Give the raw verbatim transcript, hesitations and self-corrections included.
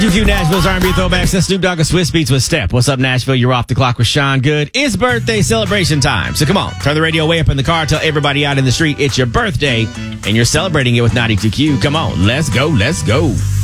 Q Nashville's R and B throwbacks and Snoop Dogg and Swiss Beats with Step. What's up, Nashville? You're off the clock with Sean Good. It's birthday celebration time. So come on, turn the radio way up in the car. Tell everybody out in the street it's your birthday and you're celebrating it with ninety-two Q. Come on, let's go, let's go.